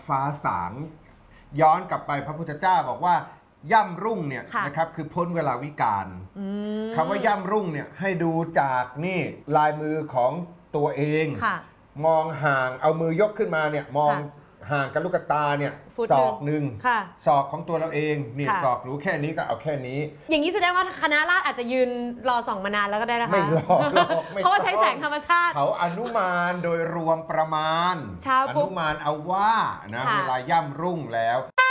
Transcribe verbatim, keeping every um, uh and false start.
ฟ้าสางย้อนกลับไปพระพุทธเจ้าบอกว่าย่ำรุ่งเนี่ยนะครับคือพ้นเวลาวิกาลคำว่าย่ำรุ่งเนี่ยให้ดูจากนี่ลายมือของตัวเองมองห่างเอามือยกขึ้นมาเนี่ยมองห่างกับลูกตาเนี่ยศอกหนึ่งศอกของตัวเราเองเนี่ยศอกรู้แค่นี้ก็เอาแค่นี้อย่างนี้แสดงว่าคณะราษฎรอาจจะยืนรอส่องมานานแล้วก็ได้นะคะไม่รอเพราะว่าใช้แสงธรรมชาติเขาอนุมานโดยรวมประมาณอนุมานเอาว่านะเวลาย่ำรุ่งแล้ว